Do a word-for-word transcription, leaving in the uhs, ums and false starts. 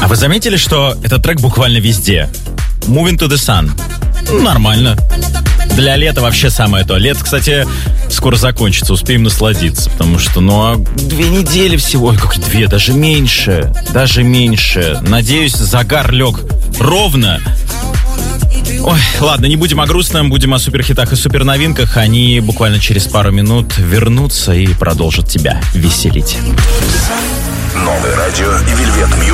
А вы заметили, что этот трек буквально везде? Moving to the Sun. Нормально. Для лета вообще самое то. Лето, кстати, скоро закончится, успеем насладиться. Потому что, ну, а две недели всего. Ой, как две, даже меньше. Даже меньше. Надеюсь, загар лег ровно. Ой, ладно, не будем о грустном, будем о суперхитах и суперновинках. Они буквально через пару минут вернутся и продолжат тебя веселить. Новое радио и Velvet Music